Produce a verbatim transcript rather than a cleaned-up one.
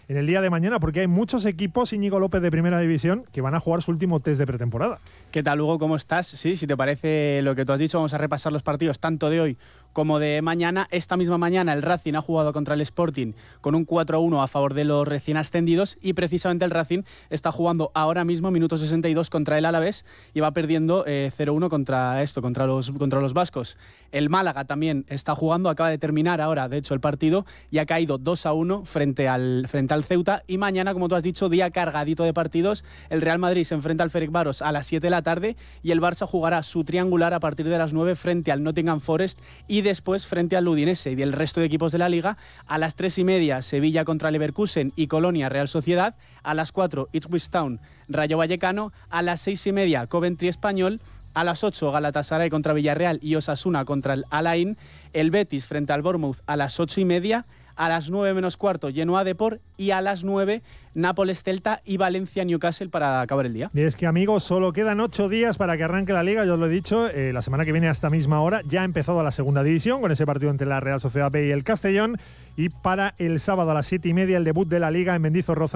en el día de mañana, porque hay muchos equipos, Íñigo López de Primera División, que van a jugar su último test de pretemporada. ¿Qué tal, Hugo? ¿Cómo estás? Sí, si te parece lo que tú has dicho, vamos a repasar los partidos tanto de hoy como de mañana. Esta misma mañana el Racing ha jugado contra el Sporting con un cuatro a uno a favor de los recién ascendidos y precisamente el Racing está jugando ahora mismo, minuto sesenta y dos, contra el Alavés y va perdiendo eh, cero uno contra esto, contra los, contra los vascos. El Málaga también está jugando, acaba de terminar ahora, de hecho, el partido y ha caído dos a uno frente al, frente al Ceuta. Y mañana, como tú has dicho, día cargadito de partidos. El Real Madrid se enfrenta al Ferencváros a las siete de la tarde y el Barça jugará su triangular a partir de las nueve frente al Nottingham Forest y después frente al Udinese. Y del resto de equipos de la Liga, a las tres y media Sevilla contra Leverkusen y Colonia Real Sociedad, a las cuatro Ipswich Town Rayo Vallecano, a las seis y media Coventry Español, a las ocho Galatasaray contra Villarreal y Osasuna contra el Al-Ain, el Betis frente al Bournemouth a las ocho y media, a las nueve menos cuarto Genoa Depor y a las nueve Nápoles Celta y Valencia Newcastle para acabar el día. Y es que, amigos, solo quedan ocho días para que arranque la Liga, yo os lo he dicho, eh, la semana que viene a esta misma hora ya ha empezado la segunda división con ese partido entre la Real Sociedad B y el Castellón, y para el sábado a las siete y media el debut de la Liga en Mendizorroza